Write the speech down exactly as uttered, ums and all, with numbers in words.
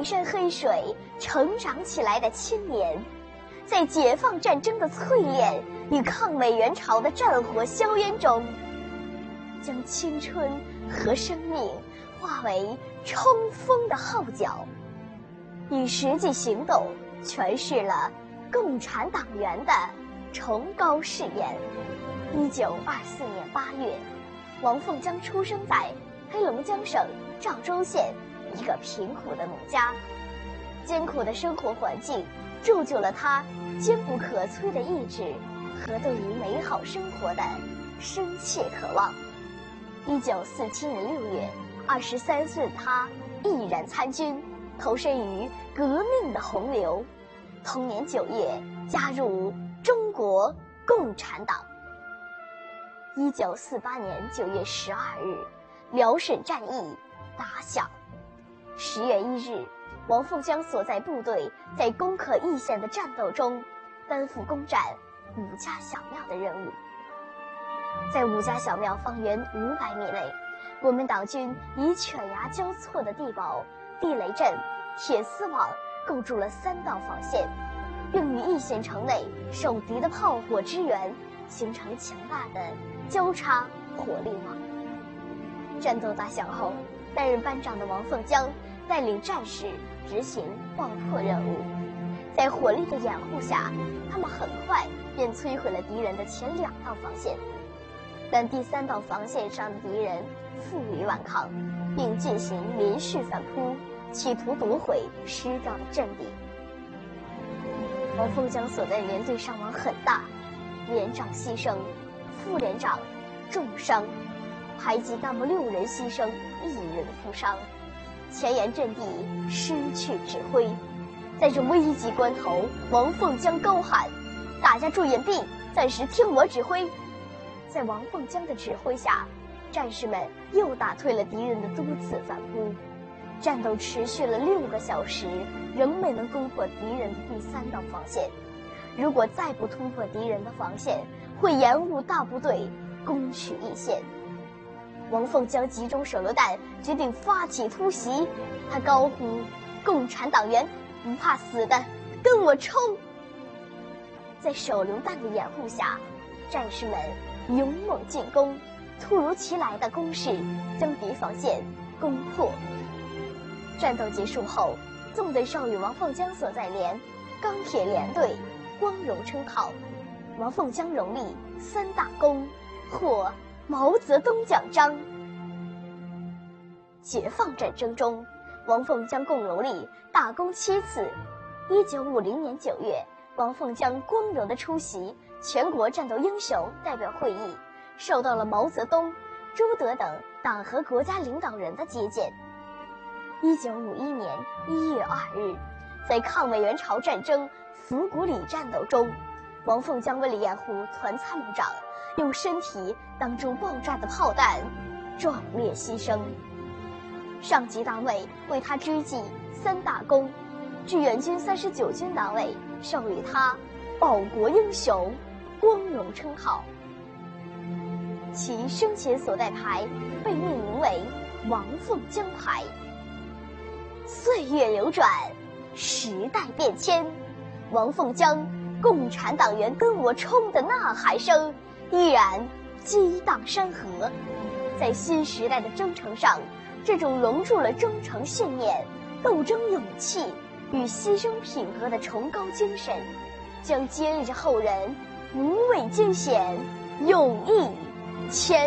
白山黑水成长起来的青年，在解放战争的淬炼与抗美援朝的战火硝烟中，将青春和生命化为冲锋的号角，以实际行动诠释了共产党员的崇高誓言。一九二四年八月，王凤江出生在黑龙江省赵州县一个贫苦的农家，艰苦的生活环境铸就了他坚不可摧的意志和对于美好生活的深切渴望。一九四七年六月，二十三岁的他毅然参军，投身于革命的洪流。同年九月，加入中国共产党。一九四八年九月十二日，辽沈战役打响。十月一日，王凤江所在部队在攻克易县的战斗中，担负攻占五家小庙的任务。在五家小庙方圆五百米内，国民党军以犬牙交错的地堡、地雷阵、铁丝网构筑了三道防线，并于易县城内受敌的炮火支援，形成强大的交叉火力网。战斗打响后，担任班长的王凤江带领战士执行爆破任务。在火力的掩护下，他们很快便摧毁了敌人的前两道防线，但第三道防线上的敌人负隅顽抗，并进行连续反扑，企图夺回失掉的阵地。王凤江所在连队伤亡很大，连长牺牲，副连长重伤，排级干部六人牺牲，一人负伤，前沿阵地失去指挥。在这危急关头，王凤江高喊：“大家注眼地，暂时听我指挥。”在王凤江的指挥下，战士们又打退了敌人的多次反扑。战斗持续了六个小时，仍没能攻破敌人的第三道防线。如果再不突破敌人的防线，会延误大部队攻取易县。王凤江集中手榴弹，决定发起突袭。他高呼：“共产党员不怕死的，跟我冲！”在手榴弹的掩护下，战士们勇猛进攻，突如其来的攻势将敌防线攻破。战斗结束后，纵队授予王凤江所在连钢铁连队光荣称号。王凤江荣立三大功，获毛泽东奖章。解放战争中，王凤江共荣立大功七次。一九五零年九月，王凤江光荣地出席全国战斗英雄代表会议，受到了毛泽东、朱德等党和国家领导人的接见。一九五一年一月二日，在抗美援朝战争府谷里战斗中，王凤江为了掩护团参谋长，用身体挡住爆炸的炮弹，壮烈牺牲。上级单位为他追记三大功，志愿军三十九军单位授予他报国英雄光荣称号。其生前所带牌被命名为王凤江牌。岁月流转，时代变迁，王凤江共产党员跟我冲的呐喊声依然激荡山河。在新时代的征程上，这种融入了忠诚信念、斗争勇气与牺牲品格的崇高精神，将接着后人无畏艰险，勇毅前